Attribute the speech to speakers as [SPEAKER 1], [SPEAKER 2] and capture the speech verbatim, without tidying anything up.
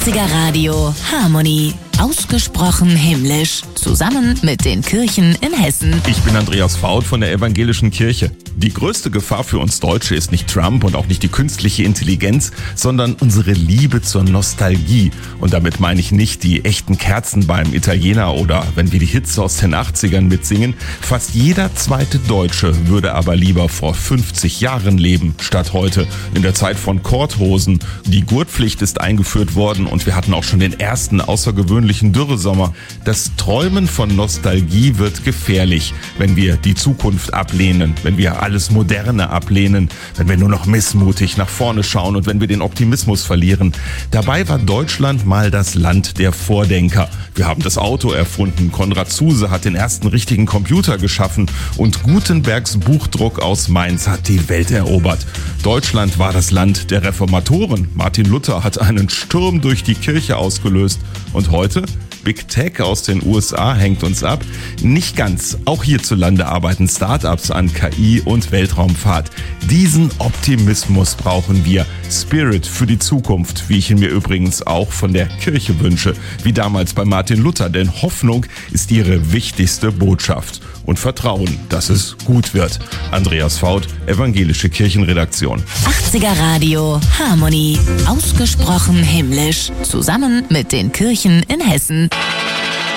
[SPEAKER 1] achtziger Radio Harmonie. Ausgesprochen himmlisch. Zusammen mit den Kirchen in Hessen.
[SPEAKER 2] Ich bin Andreas Faut von der Evangelischen Kirche. Die größte Gefahr für uns Deutsche ist nicht Trump und auch nicht die künstliche Intelligenz, sondern unsere Liebe zur Nostalgie. Und damit meine ich nicht die echten Kerzen beim Italiener oder wenn wir die Hits aus den achtzigern mitsingen. Fast jeder zweite Deutsche würde aber lieber vor fünfzig Jahren leben, statt heute. In der Zeit von Korthosen. Die Gurtpflicht ist eingeführt worden und wir hatten auch schon den ersten außergewöhnlichen Dürresommer. Das Träumen von Nostalgie wird gefährlich, wenn wir die Zukunft ablehnen, wenn wir alles Moderne ablehnen, wenn wir nur noch missmutig nach vorne schauen und wenn wir den Optimismus verlieren. Dabei war Deutschland mal das Land der Vordenker. Wir haben das Auto erfunden, Konrad Zuse hat den ersten richtigen Computer geschaffen und Gutenbergs Buchdruck aus Mainz hat die Welt erobert. Deutschland war das Land der Reformatoren. Martin Luther hat einen Sturm durch die Kirche ausgelöst. Und heute? Big Tech aus den U S A hängt uns ab. Nicht ganz. Auch hierzulande arbeiten Startups an K I und Weltraumfahrt. Diesen Optimismus brauchen wir. Spirit für die Zukunft, wie ich ihn mir übrigens auch von der Kirche wünsche. Wie damals bei Martin Luther, denn Hoffnung ist ihre wichtigste Botschaft. Und Vertrauen, dass es gut wird. Andreas Faut, Evangelische Kirchenredaktion.
[SPEAKER 1] achtziger Radio Harmonie. Ausgesprochen himmlisch. Zusammen mit den Kirchen in Hessen.